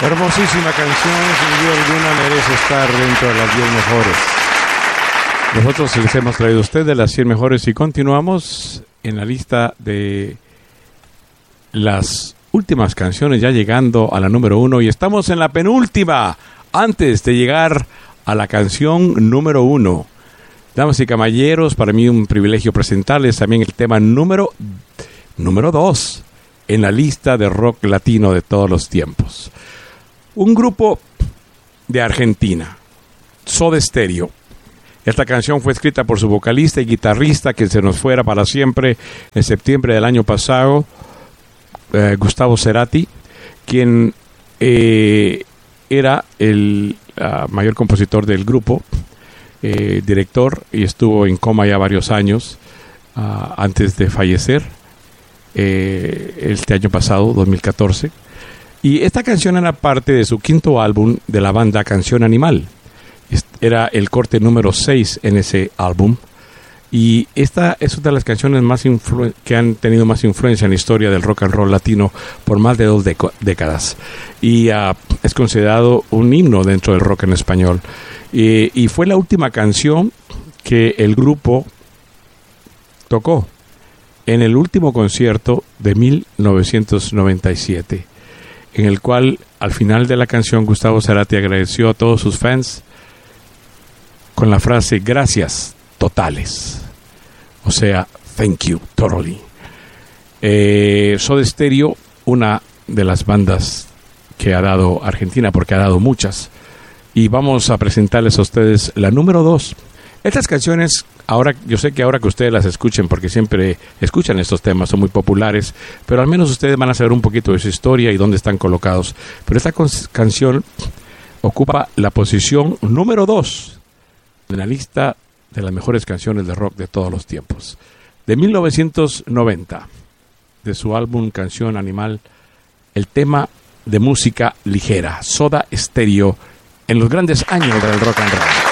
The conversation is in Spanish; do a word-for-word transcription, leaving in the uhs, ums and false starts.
Hermosísima canción, sin duda alguna merece estar dentro de las diez mejores. Nosotros les hemos traído a ustedes las cien mejores y continuamos en la lista de las últimas canciones, ya llegando a la número uno, y estamos en la penúltima antes de llegar a la canción número uno. Damas y caballeros, para mí un privilegio presentarles también el tema número número dos en la lista de rock latino de todos los tiempos. Un grupo de Argentina, Soda Stereo. Esta canción fue escrita por su vocalista y guitarrista que se nos fuera para siempre en septiembre del año pasado, eh, Gustavo Cerati, quien eh, era el uh, mayor compositor del grupo, eh, director, y estuvo en coma ya varios años uh, antes de fallecer eh, este año pasado, dos mil catorce. Y esta canción era parte de su quinto álbum de la banda Canción Animal. Era el corte número seis en ese álbum. Y esta es una de las canciones más influ- que han tenido más influencia en la historia del rock and roll latino por más de dos deco- décadas. Y uh, es considerado un himno dentro del rock en español. Y, y fue la última canción que el grupo tocó en el último concierto de mil novecientos noventa y siete. En el cual, al final de la canción, Gustavo Cerati agradeció a todos sus fans con la frase gracias totales, o sea, thank you totally. eh, Soda Stereo, una de las bandas que ha dado Argentina, porque ha dado muchas, y vamos a presentarles a ustedes la número dos. Estas canciones, ahora yo sé que ahora que ustedes las escuchen, porque siempre escuchan estos temas, son muy populares, pero al menos ustedes van a saber un poquito de su historia y dónde están colocados. Pero esta con- canción ocupa la posición número dos en la lista de las mejores canciones de rock de todos los tiempos. De mil novecientos noventa, de su álbum Canción Animal, el tema de música ligera, Soda Stereo, en los grandes años del rock and roll.